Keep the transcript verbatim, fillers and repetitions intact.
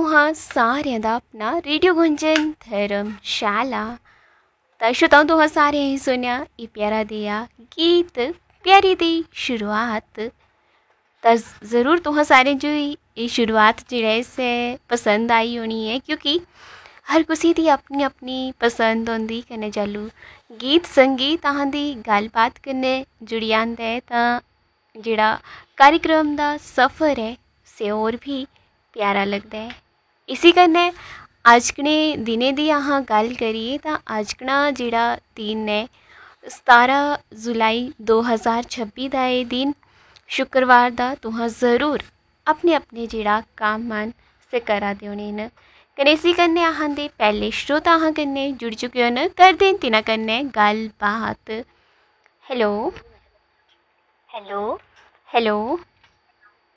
तुहां सारें दा अपना रेडियो गुंजन धर्मशाला। तो श्रोताओ तुहां सारे ही सुनिया ये प्यारा दिया गीत प्यारी दी शुरुआत। तो ज़रूर तुहां सारे जो ये शुरुआत जेह्ड़े से पसंद आई होनी है, क्योंकि हर किसी दी अपनी अपनी पसंद होंदी। कन्नै जैलू गीत संगीत अहां दी गल्लबात कन्नै जुड़ी आंदा है तां जेह्ड़ा कार्यक्रम दा सफ़र है से होर भी प्यारा लगदा है। इसी कन्नै अजकने दिनें दी अहां गल्ल करिए तां अजकना जेह्ड़ा दिन है सतारां जुलाई दो हज़ार छब्बी दा एह् दिन शुक्रवार दा तुहां ज़रूर अपने अपने जेह्ड़ा कम्म मन से करा दे होने न। कन्नै इसी कन्नै अहां दे पैह्ले श्रोता अहां कन्नै जुड़ी चुके होन, करदे न तिन्हां कन्नै गल्ल बात। Hello hello hello